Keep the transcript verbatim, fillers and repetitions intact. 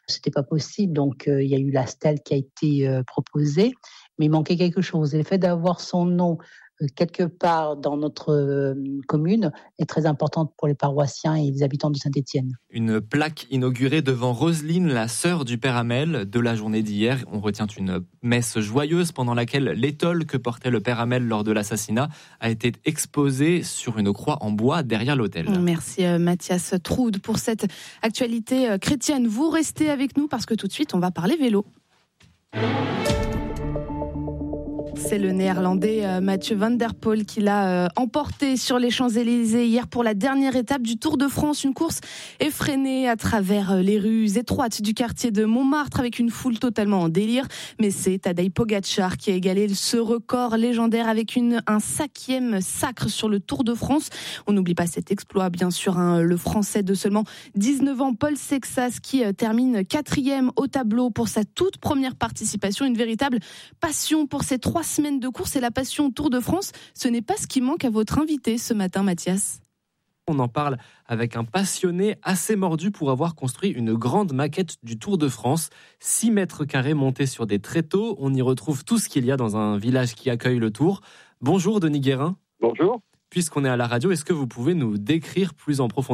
C'était pas possible, donc euh, il y a eu la stèle qui a été euh, proposée, mais il manquait quelque chose. Et le fait d'avoir son nom euh, quelque part dans notre euh, commune est très important pour les paroissiens et les habitants de Saint-Étienne. Une plaque inaugurée devant Roselyne, la sœur du père Hamel. De la journée d'hier, on retient une messe joyeuse pendant laquelle l'étole que portait le père Hamel lors de l'assassinat a été exposée sur une croix en bois derrière l'autel. Merci euh, Mathias Troude pour cette actualité euh, chrétienne. Vous restez avec nous parce que tout de suite, on va parler vélo. C'est le néerlandais Mathieu van der Poel qui l'a emporté sur les Champs-Élysées hier pour la dernière étape du Tour de France. Une course effrénée à travers les rues étroites du quartier de Montmartre avec une foule totalement en délire. Mais c'est Tadej Pogačar qui a égalé ce record légendaire avec une, un cinquième sacre sur le Tour de France. On n'oublie pas cet exploit, bien sûr, hein, le Français de seulement dix-neuf ans, Paul Sexas, qui termine quatrième au tableau pour sa toute première participation. Une véritable passion pour ces trois semaines de course et la passion Tour de France. Ce n'est pas ce qui manque à votre invité ce matin, Mathias. On en parle avec un passionné assez mordu pour avoir construit une grande maquette du Tour de France. six mètres carrés montés sur des tréteaux. On y retrouve tout ce qu'il y a dans un village qui accueille le Tour. Bonjour Denis Guérin. Bonjour. Puisqu'on est à la radio, est-ce que vous pouvez nous décrire plus en profondeur